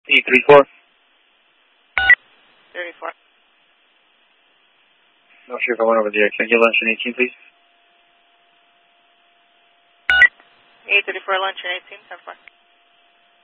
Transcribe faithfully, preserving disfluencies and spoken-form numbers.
eight three four. thirty-four. Not sure if I went over the air. Can I get lunch in eighteen, please? eight thirty-four, lunch in eighteen, ten four.